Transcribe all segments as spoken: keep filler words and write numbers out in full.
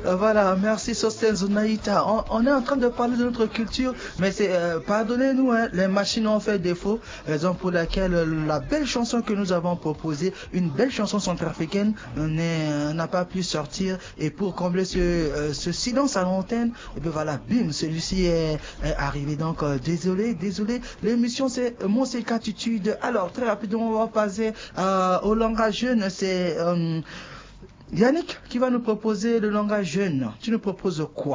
Euh, voilà, merci Sosten Zunaïta. On, on est en train de parler de notre culture, mais c'est, euh, pardonnez-nous, hein, les machines ont fait défaut, raison pour laquelle euh, la belle chanson que nous avons proposée, une belle chanson centrafricaine, n'est- n'a pas pu sortir. Et pour combler ce, euh, ce silence à l'antenne, et bien voilà, bim, celui-ci est, est arrivé. Donc euh, désolé, désolé. L'émission c'est euh, Mon Attitude. Alors très rapidement, on va passer euh, au langage jeune. C'est euh, Yannick qui va nous proposer le langage jeune. Tu nous proposes quoi?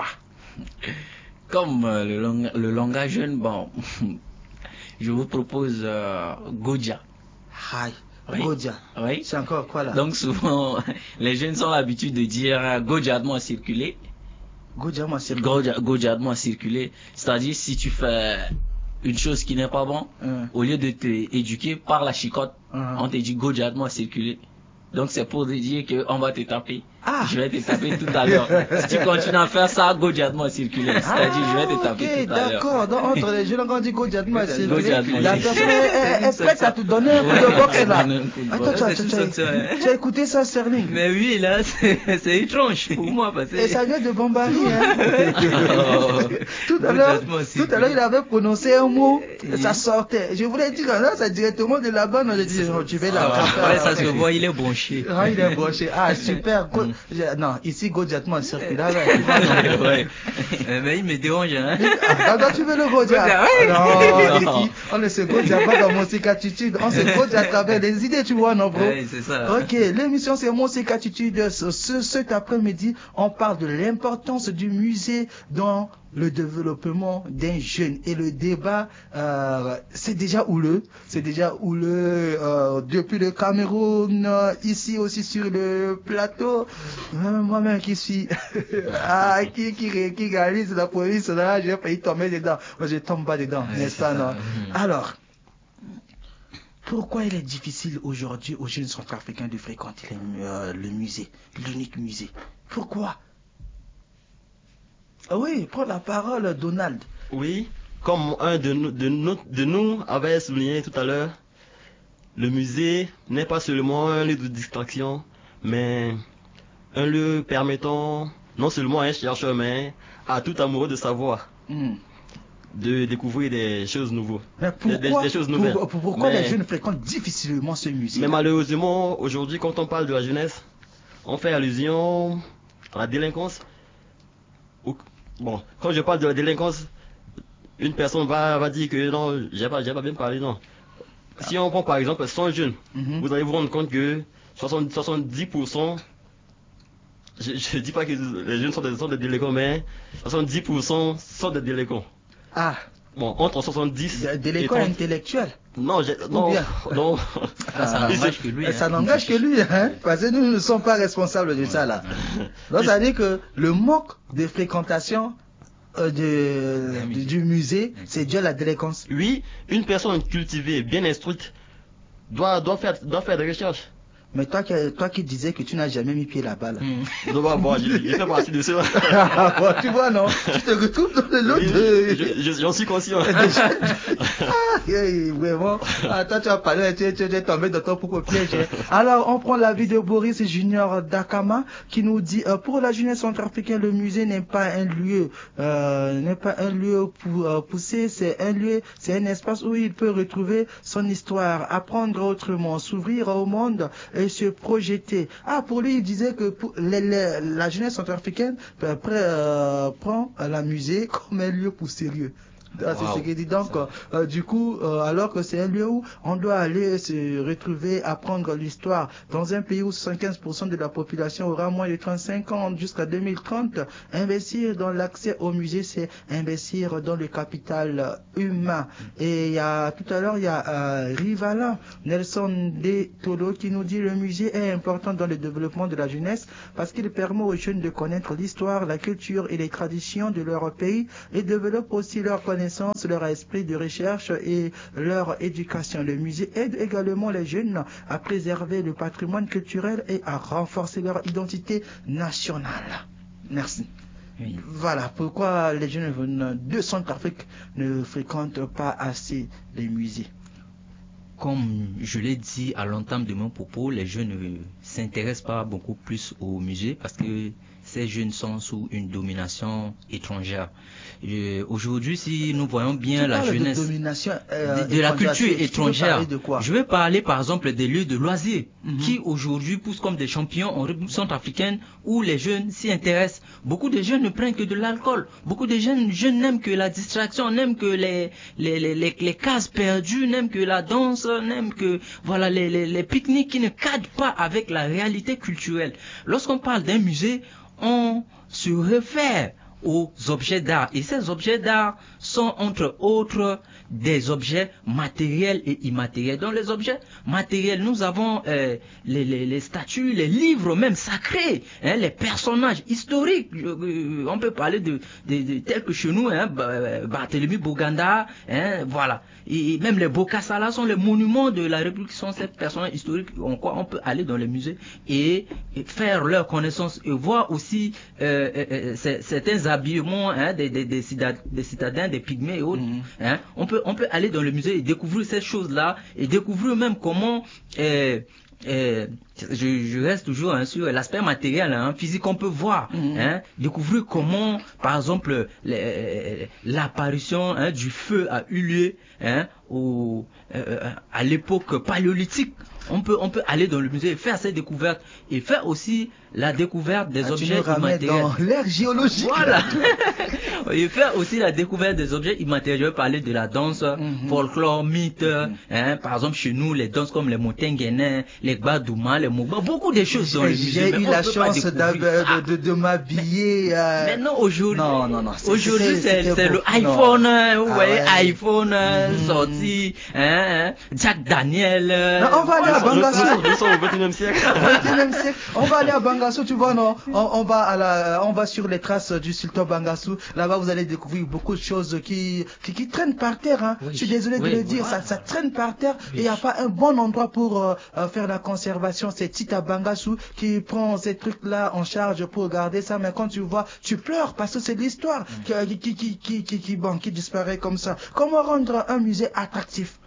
Comme euh, le, lang le langage jeune, bon, je vous propose euh, Godia. Hi. Oui. Godia. Oui. C'est encore quoi là? Donc souvent, les jeunes ont l'habitude de dire euh, Godia de moi circuler. Godia moi circuler. Godia, Godia de moi circuler. C'est-à-dire si tu fais une chose qui n'est pas bon, Hum. au lieu de t'éduquer par la chicotte, Hum. on te dit Godia de moi circuler. Donc c'est pour te dire qu'on va te taper. Ah. Je vais te taper tout à l'heure. Si tu continues à faire ça, Godia de moi circuler. C'est-à-dire je vais te taper Ok, tout à l'heure. d'accord. Donc, entre les jeunes, quand on dit Godia de moi circuler, Godia de moi la circuler. personne est, est- est prête à te donner un coup de boxe là. Donner un coup de Attends, boxe. tu as, C'est tu tout as- ça, tu as- tu as écouté ça, Sterling? Mais oui, là, c'est c'est étrange pour moi parce que. Et ça vient de Bombari, hein. Oh. Tout à l'heure, Godia de moi tout à l'heure, il avait prononcé un mot, Oui. ça sortait. Je voulais dire, là, c'est directement de là-bas, mais j'ai dit, oh, tu vais la Ah, frapper. ouais, ça se voit, il est branché. Ah, il est branché. Ah, super. Go- j'ai- Non, ici, Godia de moi circule. Ah, ouais. Ouais. Euh, Mais il me dérange, hein. Ah, donc tu veux le Godia? Godia, ouais. Ah, non, ici, on ne se Godia pas dans mon attitude, on se Godia à travers les idées, tu vois, non, bro? Ouais, c'est ça. Ok, l'émission c'est Mon Attitude. Ce, ce, cet après-midi, on parle de l'importance du musée dans le développement d'un jeune. Et le débat, euh, c'est déjà houleux. C'est déjà houleux euh, depuis le Cameroun, euh, ici aussi sur le plateau. Euh, Moi-même qui suis, ah, qui, qui, qui réalise la police, là, j'ai failli tomber dedans. Moi, je tombe pas dedans, Ouais, n'est-ce c'est pas, ça. non? Mhm. Alors, pourquoi il est difficile aujourd'hui aux jeunes centrafricains de fréquenter les- euh, le musée, l'unique musée? Pourquoi? Ah oui, prends la parole, Donald. Oui, comme un de nous, de nous, de nous avait souligné tout à l'heure, le musée n'est pas seulement un lieu de distraction, mais un lieu permettant non seulement à un chercheur, mais à tout amoureux de savoir, Hmm. de découvrir des choses nouvelles. Mais Des- des- pourquoi, des choses pour- nouvelles. pour- pourquoi Mais- les jeunes fréquentent difficilement ce musée? Mais malheureusement, aujourd'hui, quand on parle de la jeunesse, on fait allusion à la délinquance. Ou- Bon, quand je parle de la délinquance, une personne va, va dire que non, j'ai pas, j'ai pas bien parlé, non. Si on prend par exemple cent jeunes, Mhm. vous allez vous rendre compte que soixante, soixante-dix pour cent, je, je dis pas que les jeunes sont des, sont des délinquants, mais soixante-dix pour cent sont des délinquants. Ah, Bon, entre soixante-dix de, de et l'école trente. intellectuelle. Non, j'ai- non, bien non. Ah, ça n'engage que lui. Et hein. ça n'engage que lui, hein, parce que nous ne sommes pas responsables de ça, là. Donc, ça veut dire que le manque de fréquentation euh, de, du, du musée, c'est dû à la délinquance. Oui, une personne cultivée, bien instruite, doit, doit, faire, doit faire des recherches. Mais toi qui, toi qui disais que tu n'as jamais mis pied là-bas, là. Hmm. Donc, bon, je, je fais partie de cela. Ah, bon, tu vois, non? Tu te retrouves dans le lot Oui, de... je- je- J'en suis conscient. Ah, hey, vraiment. Ah, toi, tu as parlé, tu, tu, tu es tombé dans ton propre piège. hein. Alors, on prend l'avis de Boris Junior Dakama qui nous dit euh, pour la jeunesse centrafricaine, le musée n'est pas un lieu, euh, n'est pas un lieu pour euh, pousser, c'est un lieu, c'est un espace où il peut retrouver son histoire, apprendre autrement, s'ouvrir au monde et se projeter. Ah, pour lui, il disait que pour les- les- la jeunesse centrafricaine euh, pré- euh, prend euh, la musée comme un lieu pour sérieux. Ah, c'est Wow. ce qu'il dit. Donc, euh, euh, du coup, euh, alors que c'est un lieu où on doit aller se retrouver, apprendre l'histoire. Dans un pays où soixante-quinze pour cent de la population aura moins de trente-cinq ans jusqu'à deux mille trente, investir dans l'accès au musée, c'est investir dans le capital humain. Et il y a, tout à l'heure, il y a euh, Rivala, Nelson De Tolo, qui nous dit le musée est important dans le développement de la jeunesse parce qu'il permet aux jeunes de connaître l'histoire, la culture et les traditions de leur pays et développe aussi leur connaissance, leur esprit de recherche et leur éducation. Le musée aide également les jeunes à préserver le patrimoine culturel et à renforcer leur identité nationale. Merci. Oui. Voilà pourquoi les jeunes venant de Centrafrique ne fréquentent pas assez les musées. Comme je l'ai dit à l'entame de mon propos, les jeunes ne s'intéressent pas beaucoup plus au musée parce que ces jeunes sont sous une domination étrangère. Euh, Aujourd'hui, si nous voyons bien tu la parles jeunesse de, domination, euh, de, de la culture tu, tu étrangère, de quoi? je vais parler par exemple des lieux de loisirs Mm-hmm. qui aujourd'hui poussent comme des champions en République centrafricaine où les jeunes s'y intéressent. Beaucoup de jeunes ne prennent que de l'alcool. Beaucoup de jeunes, jeunes n'aiment que la distraction, n'aiment que les, les, les, les, les cases perdues, n'aiment que la danse, n'aiment que voilà les, les, les pique-niques qui ne cadrent pas avec la réalité culturelle. Lorsqu'on parle d'un musée, on se réfère aux objets d'art. Et ces objets d'art sont entre autres des objets matériels et immatériels. Dans les objets matériels, nous avons euh, les, les, les statues, les livres même sacrés, hein, les personnages historiques. Euh, on peut parler de, de, de tels que chez nous, hein, Barthélemy Boganda, hein, voilà. Et même les Bokassa sont les monuments de la République, sont ces personnages historiques en quoi on peut aller dans les musées et, et faire leur connaissance et voir aussi euh, euh, certains habillements, hein, des, des, des, citadins, des citadins, des pygmées et autres. Mm-hmm. Hein. On peut, on peut aller dans le musée et découvrir ces choses-là et découvrir même comment euh, euh, je, je reste toujours hein, sur l'aspect matériel, hein, physique, on peut voir, mmh. hein, découvrir comment, par exemple, l'apparition hein, du feu a eu lieu hein, au, euh, à l'époque paléolithique. On peut, on peut aller dans le musée et faire ces découvertes et faire aussi la découverte des ah, objets tu nous immatériels. Dans l'ère géologique. Voilà. Et faire aussi la découverte des objets immatériels. Je vais parler de la danse, mm-hmm. folklore, mythe. Mm-hmm. Hein, par exemple, chez nous, les danses comme les Motenguenen, les Gbadouma, les Mogba, beaucoup de choses dans le musée. J'ai eu la chance de, de, de m'habiller. Euh... Mais non, aujourd'hui, non, non, non, aujourd'hui, c'est le iPhone, non. Vous ah, voyez, ouais. iPhone mm-hmm. sorti, hein, Jack Daniel. Non, on va aller à Bangassou. Nous sommes au vingt et unième siècle. vingt et unième siècle. On va aller à Bangassou, tu vois, non, on, on va à la, on va sur les traces du sultan Bangassou. Là-bas, vous allez découvrir beaucoup de choses qui, qui, qui traînent par terre, hein. Oui. Je suis désolé oui, de le dire, oui. ça, ça traîne par terre oui. et il n'y a pas un bon endroit pour euh, faire la conservation. C'est Tita Bangassou qui prend ces trucs-là en charge pour garder ça. Mais quand tu vois, tu pleures parce que c'est l'histoire mm. qui, qui, qui, qui, qui, qui, bon, qui disparaît comme ça. Comment rendre un musée attractif?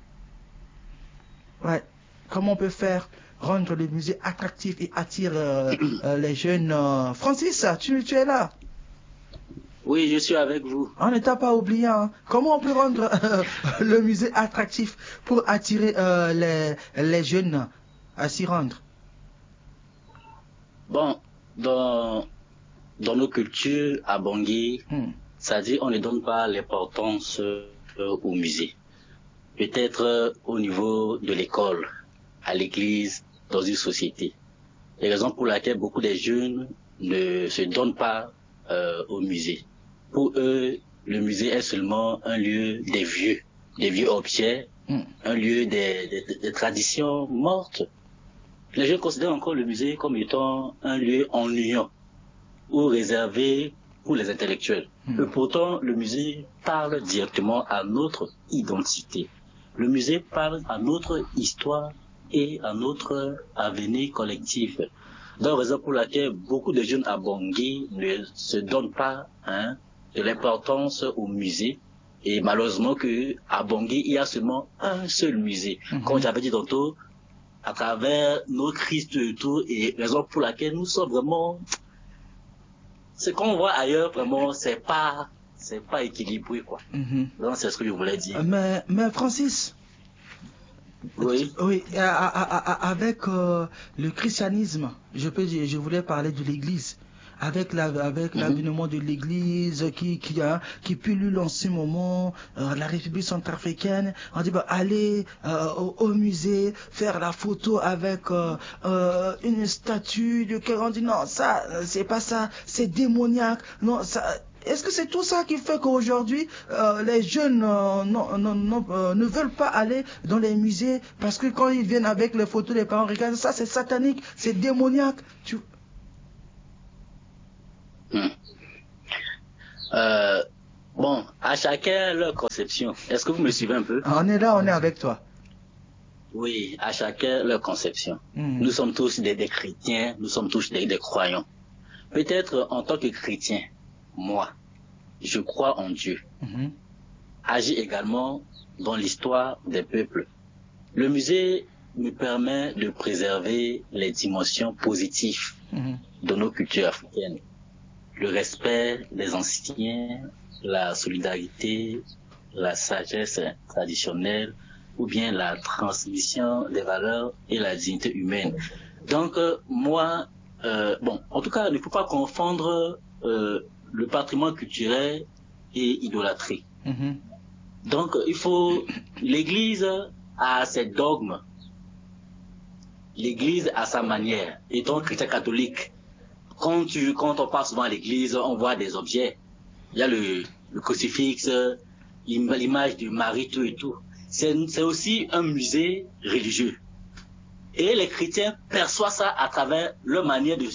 Ouais. Comment on peut faire rendre le musée attractif et attirer euh, euh, les jeunes euh... Francis, tu, tu es là? Oui, je suis avec vous. On ne t'a pas oublié. Hein. Comment on peut rendre euh, le musée attractif pour attirer euh, les, les jeunes à s'y rendre? Bon, dans, dans nos cultures à Bangui, hmm. ça dit on ne donne pas l'importance euh, au musée. Peut-être euh, au niveau de l'école, à l'église, dans une société. Les raisons pour lesquelles beaucoup de jeunes ne se donnent pas euh, au musée. Pour eux, le musée est seulement un lieu des vieux, des vieux objets, mm. un lieu des, des, des traditions mortes. Les jeunes considèrent encore le musée comme étant un lieu ennuyant ou réservé pour les intellectuels. Mm. Et pourtant, le musée parle directement à notre identité. Le musée parle à notre histoire et à notre avenir collectif. Donc, raison pour laquelle beaucoup de jeunes à Bangui ne se donnent pas hein, de l'importance au musée. Et malheureusement que à Bangui, il y a seulement un seul musée. Mm-hmm. Comme j'avais dit tantôt, à travers nos crises de tout, et raison pour laquelle nous sommes vraiment... Ce qu'on voit ailleurs, vraiment, c'est pas... c'est pas équilibré, quoi. Mm-hmm. Donc, c'est ce que je voulais dire. Mais, mais Francis... Oui. Oui, à, à, à, avec euh, le christianisme, je peux dire, je voulais parler de l'Église. Avec la, avec mm-hmm. l'avènement de l'Église qui, qui a, qui pullule en ce moment, euh, la République centrafricaine, on dit bah allez euh, au, au musée faire la photo avec euh, euh, une statue de quelqu'un. On dit non, ça, c'est pas ça, c'est démoniaque. Non, ça. Est-ce que c'est tout ça qui fait qu'aujourd'hui euh, les jeunes euh, non, non, non, euh, ne veulent pas aller dans les musées parce que quand ils viennent avec les photos, les parents regardent ça, c'est satanique, c'est démoniaque. Tu... Hmm. Euh, bon, à chacun leur conception. Est-ce que vous me suivez un peu? On est là, on est avec toi. Oui, à chacun leur conception. Hmm. Nous sommes tous des, des chrétiens, nous sommes tous des, des croyants. Peut-être en tant que chrétien, moi, je crois en Dieu. Mm-hmm. Agis également dans l'histoire des peuples. Le musée me permet de préserver les dimensions positives mm-hmm. de nos cultures africaines. Le respect des anciens, la solidarité, la sagesse traditionnelle, ou bien la transmission des valeurs et la dignité humaine. Donc, euh, moi, euh, bon, en tout cas, il ne faut pas confondre euh, le patrimoine culturel et idolâtrie. Mm-hmm. Donc, il faut, l'Église a ses dogmes, l'Église a sa manière. Étant chrétien catholique, quand, tu, quand on passe souvent à l'Église, on voit des objets. Il y a le, le crucifix, l'image de Marie, tout et tout. C'est, c'est aussi un musée religieux. Et les chrétiens perçoivent ça à travers leur manière de...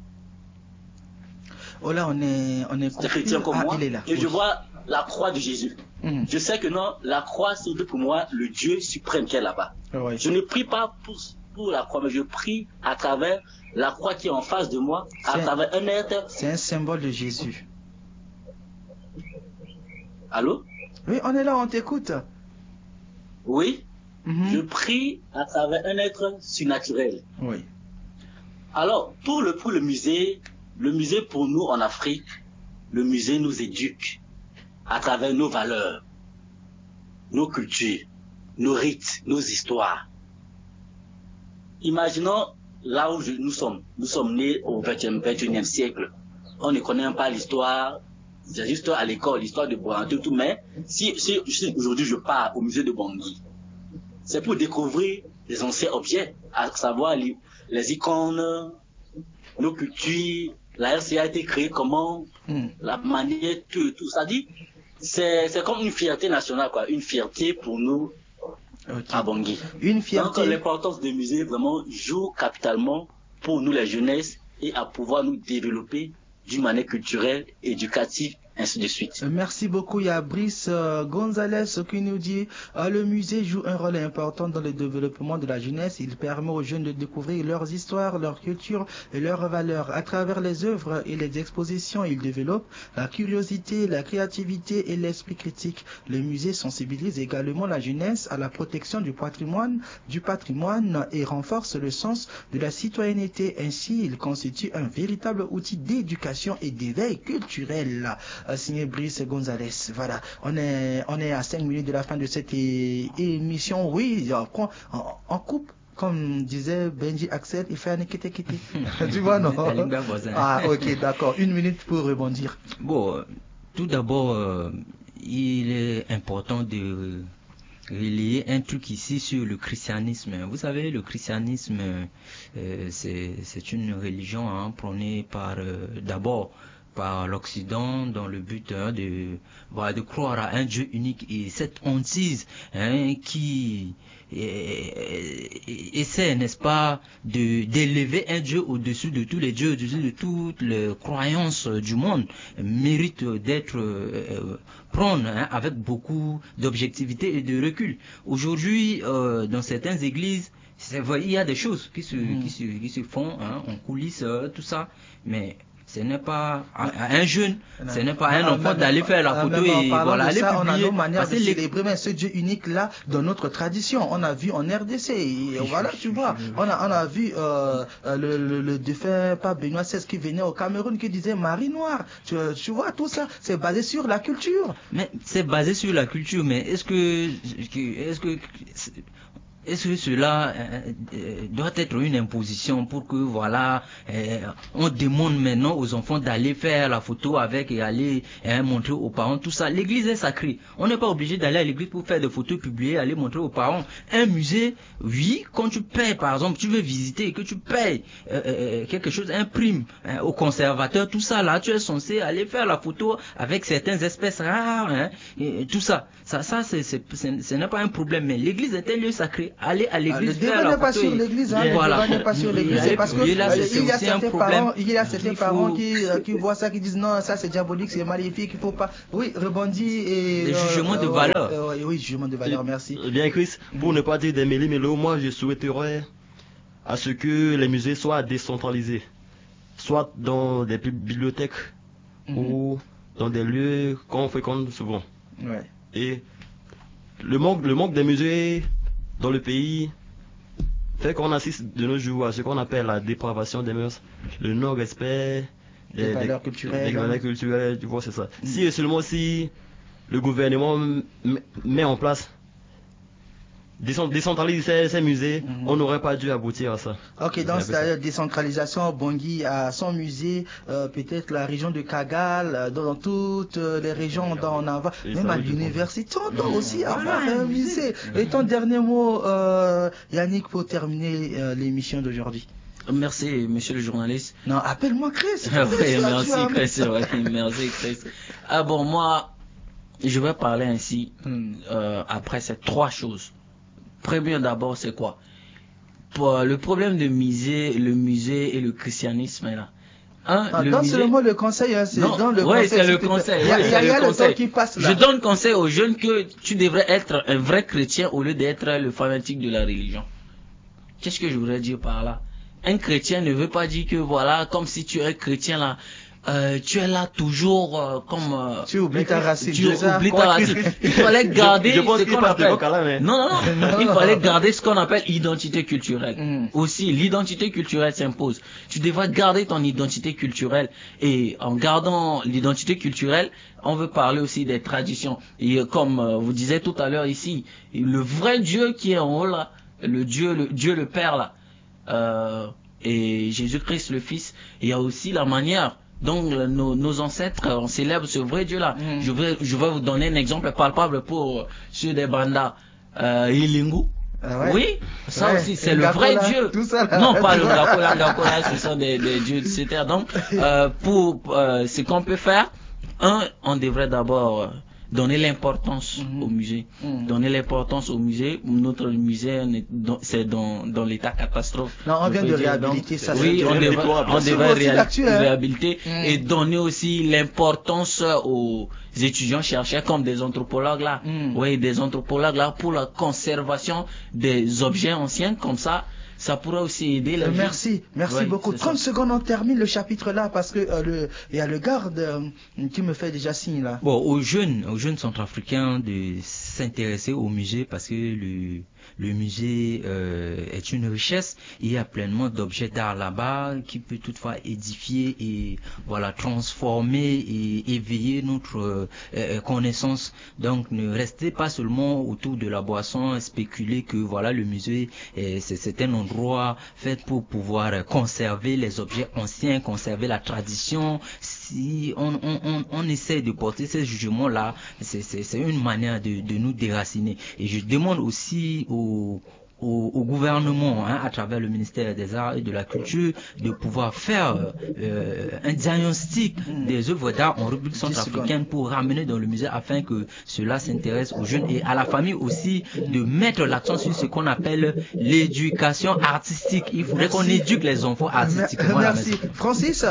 Oh là, on est, on est confus. Chrétien comme ah, moi, il est là. et oui. je vois la croix de Jésus. Mm. Je sais que non, la croix, c'est pour moi le Dieu suprême qui est là-bas. Oui. Je ne prie pas pour, pour la croix, mais je prie à travers la croix qui est en face de moi, à travers un être... C'est un symbole de Jésus. Allô? Oui, on est là, on t'écoute. Oui. Mm-hmm. Je prie à travers un être surnaturel. Oui. Alors, pour le, pour le musée, le musée pour nous en Afrique, le musée nous éduque à travers nos valeurs, nos cultures, nos rites, nos histoires. Imaginons là où je, nous sommes. Nous sommes nés au vingt et unième siècle. On ne connaît pas l'histoire. C'est juste à l'école, l'histoire de Boantou, tout. Mais si, si, si aujourd'hui je pars au musée de Bangui, c'est pour découvrir les anciens objets, à savoir les, les icônes, nos cultures, la R C A a été créée comment, mm. la manière, tout, tout ça dit. C'est, c'est comme une fierté nationale, quoi, une fierté pour nous okay. à Bangui. Une fierté. Donc l'importance des musées vraiment joue capitalement pour nous les jeunesses et à pouvoir nous développer d'une manière culturelle, éducative, ainsi de suite. Merci beaucoup. Il y a Brice euh, Gonzalez qui nous dit euh, le musée joue un rôle important dans le développement de la jeunesse. Il permet aux jeunes de découvrir leurs histoires, leur culture et leurs valeurs. À travers les œuvres et les expositions, il développe la curiosité, la créativité et l'esprit critique. Le musée sensibilise également la jeunesse à la protection du patrimoine, du patrimoine et renforce le sens de la citoyenneté. Ainsi, il constitue un véritable outil d'éducation et d'éveil culturel. Signé Brice Gonzalez. Voilà, on est on est à cinq minutes de la fin de cette é- émission. Oui, on, on, on coupe. Comme disait Benji Axel, il fait un kité kité. Tu vois, non? Ah, ok, d'accord. Une minute pour rebondir. Bon, tout d'abord, euh, il est important de relier un truc ici sur le christianisme. Vous savez, le christianisme, euh, c'est, c'est une religion hein, prônée par, euh, d'abord, par l'Occident dans le but hein, de, voilà, de croire à un Dieu unique et cette hantise hein, qui essaie, n'est-ce pas, de d'élever un Dieu au-dessus de tous les dieux, au-dessus de toutes les croyances du monde, mérite d'être euh, prône hein, avec beaucoup d'objectivité et de recul. Aujourd'hui, euh, dans certaines églises, c'est vrai, il y a des choses qui se, mmh. qui se, qui se font hein, en coulisses, euh, tout ça, mais ce n'est pas à un jeune, non. ce n'est pas à un enfant même, d'aller faire la photo et voilà, aller ça, publier. On a nos manières de célébrer mais ce Dieu unique là dans notre tradition. On a vu en R D C, et voilà, tu vois, on a on a vu euh, le, le, le défunt pape Benoît seize qui venait au Cameroun qui disait Marie Noire. Tu, tu vois tout ça, c'est basé sur la culture. Mais c'est basé sur la culture, mais est-ce que est-ce que Est-ce que cela euh, doit être une imposition pour que voilà euh, on demande maintenant aux enfants d'aller faire la photo avec et aller euh, montrer aux parents tout ça. L'église est sacrée. On n'est pas obligé d'aller à l'église pour faire des photos publiées, aller montrer aux parents. Un musée, oui, quand tu payes par exemple, tu veux visiter et que tu payes euh, euh, quelque chose, un prime euh, au conservateur, tout ça là, tu es censé aller faire la photo avec certaines espèces rares, hein, et tout ça. Ça, ça, c'est, c'est, c'est, ce n'est pas un problème. Mais l'église est un lieu sacré. Aller à l'église. Le débat n'est pas sur l'église, hein. Le débat n'est pas sur l'église. C'est parce que il y a certains parents, il y a certains parents qui, qui voient ça, qui disent non, ça c'est diabolique, c'est maléfique, il faut pas. Oui, rebondis et. Les jugements de valeur. Oui, jugement de valeur, merci. Bien, Chris, pour ne pas dire des méli-mélos, moi je souhaiterais à ce que les musées soient décentralisés, soit dans des bibliothèques mm-hmm. ou dans des lieux qu'on fréquente souvent. Ouais. Et le manque, le manque des musées dans le pays fait qu'on assiste de nos jours à ce qu'on appelle la dépravation des mœurs, le non-respect des, des valeurs culturelles. Des valeurs culturelles, tu vois, c'est ça. Mm. Si et seulement si le gouvernement met en place, décentralise ces, ces musées, mm-hmm. on n'aurait pas dû aboutir à ça. Ok, dans cette décentralisation, Bangui a son musée, euh, peut-être la région de Kagal, euh, dans toutes les régions dont on en va, et même à l'université, on doit aussi avoir un musée. Et ton dernier mot, euh, Yannick, pour terminer euh, l'émission d'aujourd'hui. Merci, monsieur le journaliste. Non, appelle-moi Chris. Oui, merci Chris, ouais, merci Chris. Ah bon, moi, je vais parler ainsi, euh, après ces trois choses. Premier d'abord, c'est quoi? Pour le problème de musée, le musée et le christianisme là. Un, ah, le donne musée... seulement le conseil, hein, c'est dans le ouais, conseil. c'est le conseil. Il y a, ouais, y a, y a le, le temps qui passe là. Je donne conseil aux jeunes que tu devrais être un vrai chrétien au lieu d'être le fanatique de la religion. Qu'est-ce que je voudrais dire par là? Un chrétien ne veut pas dire que voilà, comme si tu es chrétien là. Euh, tu es là toujours euh, comme euh, tu oublies ta racine. Tu oublies ta racine. Il fallait garder je, je pense ce qu'on appelle. Là, mais... Non, non, non. Il fallait garder ce qu'on appelle identité culturelle. Mm. Aussi, l'identité culturelle s'impose. Tu devrais garder ton identité culturelle et en gardant l'identité culturelle, on veut parler aussi des traditions. Et comme euh, vous disiez tout à l'heure ici, le vrai Dieu qui est en haut là, le Dieu, le Dieu le Père là, euh, et Jésus-Christ le Fils. Il y a aussi la manière. Donc nos, nos ancêtres, on célèbre ce vrai Dieu-là. Mm. Je vais, je vais vous donner un exemple palpable pour ceux des bandas. Euh, Ilingu. Ah ouais. Oui, ça ouais. aussi, c'est le vrai Dieu. Tout ça, non, pas le Ngakola, Ngakola, ce sont des, des dieux de cette terre. Donc, euh, pour euh, ce qu'on peut faire, un, on devrait d'abord euh, donner l'importance mm-hmm. au musée. Mm-hmm. Donner l'importance au musée. Notre musée, c'est dans, dans l'état catastrophe. Non, on vient de réhabiliter ça. Oui, on devrait, on devrait réhabiliter, réhabiliter mm. et donner aussi l'importance aux étudiants chercheurs comme des anthropologues là. Mm. Oui, des anthropologues là pour la conservation des objets anciens comme ça. Ça pourrait aussi aider la euh, Merci, merci ouais, beaucoup. trente ça. Secondes, on termine le chapitre là parce que euh, le, il y a le garde euh, qui me fait déjà signe là. Bon, aux jeunes, aux jeunes centrafricains de s'intéresser au musée parce que le, le musée euh, est une richesse. Il y a pleinement d'objets d'art là-bas qui peut toutefois édifier et voilà transformer et éveiller notre euh, connaissance. Donc, ne restez pas seulement autour de la boisson, spéculer que voilà le musée euh, c'est, c'est un endroit fait pour pouvoir conserver les objets anciens, conserver la tradition. Si on, on, on, on essaie de porter ces jugements-là, c'est, c'est, c'est une manière de, de nous déraciner. Et je demande aussi au, au, au gouvernement, hein, à travers le ministère des Arts et de la Culture, de pouvoir faire euh, un diagnostic mmh. des œuvres d'art en République centrafricaine pour ramener dans le musée afin que cela s'intéresse aux jeunes et à la famille aussi de mettre l'accent sur ce qu'on appelle l'éducation artistique. Il faudrait Merci. qu'on éduque les enfants artistiquement. Merci. Francis?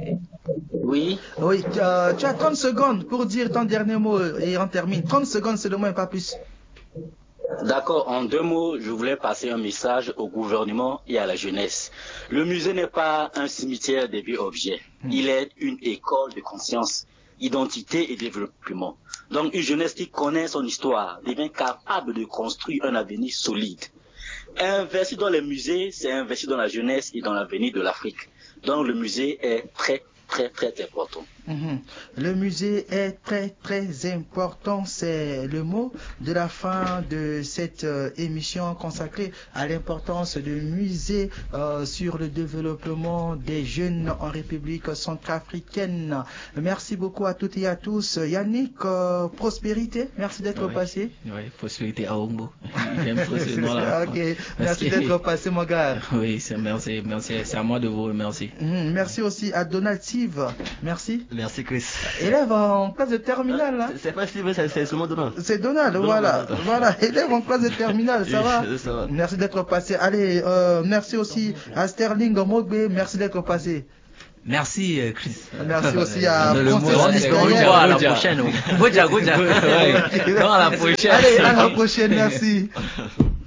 Oui. Oui, euh, tu as trente secondes pour dire ton dernier mot et on termine. trente secondes, c'est le moins, pas plus. D'accord, en deux mots, je voulais passer un message au gouvernement et à la jeunesse. Le musée n'est pas un cimetière des vieux objets. Mmh. Il est une école de conscience, identité et développement. Donc une jeunesse qui connaît son histoire devient capable de construire un avenir solide. Investir dans les musées, c'est investir dans la jeunesse et dans l'avenir de l'Afrique. Donc le musée est très très très important. Mmh. Le musée est très très important, c'est le mot de la fin de cette euh, émission consacrée à l'importance du musée euh, sur le développement des jeunes en République centrafricaine. Merci beaucoup à toutes et à tous. Yannick, euh, Prospérité, merci d'être oui. passé. Oui, Prospérité à Ombo. Voilà. Ok, merci d'être passé mon gars. Oui, c'est, merci, merci, c'est à moi de vous remercier. Mmh. Merci aussi à Donald Steve, merci. Merci Chris. Élève en classe de terminale là. C'est pas Steve, c'est, c'est seulement Donald. C'est Donald, Donald voilà. Donald. Voilà, élève en classe de terminale, ça, va ça va. Merci d'être passé. Allez, euh, merci aussi à Sterling Mogbe, merci d'être passé. Merci Chris. Merci aussi à Francis. On le voit à la prochaine. Goja, goja. À la prochaine. Allez, à la prochaine, merci.